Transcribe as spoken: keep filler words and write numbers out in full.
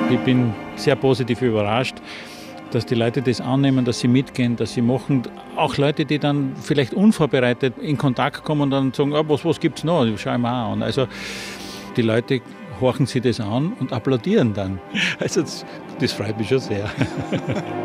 Ich bin sehr positiv überrascht, dass die Leute das annehmen, dass sie mitgehen, dass sie machen. Auch Leute, die dann vielleicht unvorbereitet in Kontakt kommen und dann sagen, ah, was, was gibt es noch? Schau ich mir auch an. Also die Leute horchen sich das an und applaudieren dann. Also das, das freut mich schon sehr.